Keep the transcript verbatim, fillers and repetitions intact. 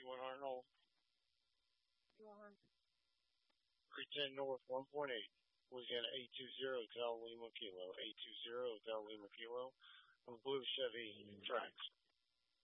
one Arnold. three ten North, one point eight. Louisiana eight two zero, Hotel Lima Kilo. eight two zero, Hotel Lima Kilo. On the blue Chevy tracks.